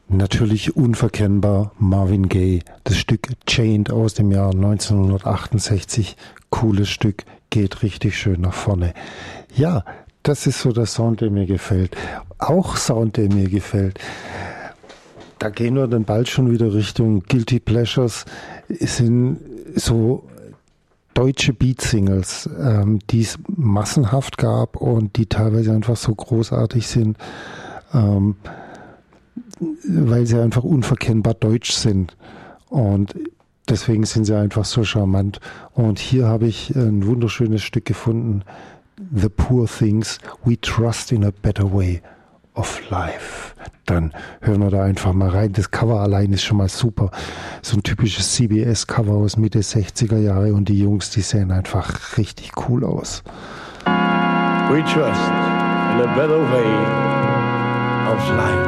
Natürlich unverkennbar Marvin Gaye. Das Stück Chained aus dem Jahr 1968. Cooles Stück, geht richtig schön nach vorne. Ja, das ist so der Sound, der mir gefällt. Auch Sound, der mir gefällt. Da gehen wir dann bald schon wieder Richtung Guilty Pleasures. Es sind so deutsche Beat-Singles, die es massenhaft gab und die teilweise einfach so großartig sind, weil sie einfach unverkennbar deutsch sind. Und deswegen sind sie einfach so charmant. Und hier habe ich ein wunderschönes Stück gefunden. The Poor Things, We Trust in a Better Way of Life. Dann hören wir da einfach mal rein. Das Cover allein ist schon mal super. So ein typisches CBS-Cover aus Mitte 60er Jahre und die Jungs, die sehen einfach richtig cool aus. We trust in a better way of life.